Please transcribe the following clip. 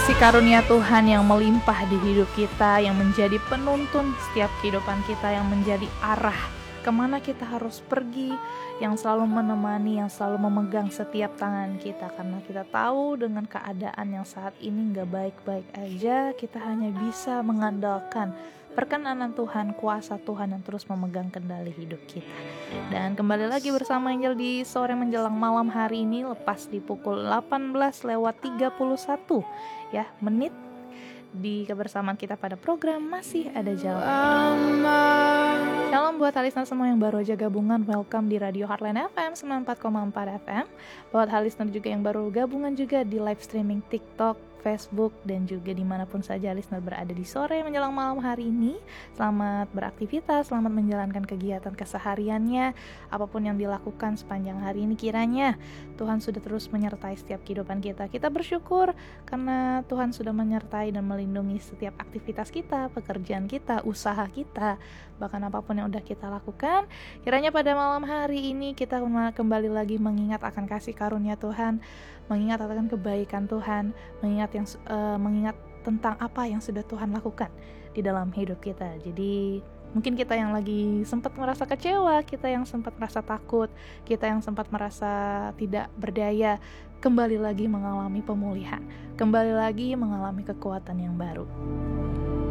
kasih karunia Tuhan yang melimpah di hidup kita, yang menjadi penuntun setiap kehidupan kita, yang menjadi arah kemana kita harus pergi, yang selalu menemani, yang selalu memegang setiap tangan kita. Karena kita tahu dengan keadaan yang saat ini gak baik-baik aja, kita hanya bisa mengandalkan perkenanan Tuhan, kuasa Tuhan yang terus memegang kendali hidup kita. Dan kembali lagi bersama Angel di sore menjelang malam hari ini, lepas di pukul 18:31 ya menit di kebersamaan kita pada program Masih Ada Jalan. Shalom buat listener semua yang baru aja gabungan, welcome di Radio Heartland FM 94,4 FM. Buat listener juga yang baru gabungan juga di live streaming TikTok, Facebook, dan juga dimanapun saja listener berada di sore menjelang malam hari ini. Selamat beraktivitas, selamat menjalankan kegiatan kesehariannya, apapun yang dilakukan sepanjang hari ini. Kiranya Tuhan sudah terus menyertai setiap kehidupan kita. Kita bersyukur karena Tuhan sudah menyertai dan melindungi setiap aktivitas kita, pekerjaan kita, usaha kita, bahkan apapun yang udah kita lakukan. Kiranya pada malam hari ini kita kembali lagi mengingat akan kasih karunia Tuhan, mengingat akan kebaikan Tuhan, mengingat tentang apa yang sudah Tuhan lakukan di dalam hidup kita. Jadi mungkin kita yang lagi sempat merasa kecewa, kita yang sempat merasa takut, kita yang sempat merasa tidak berdaya, kembali lagi mengalami pemulihan, kembali lagi mengalami kekuatan yang baru.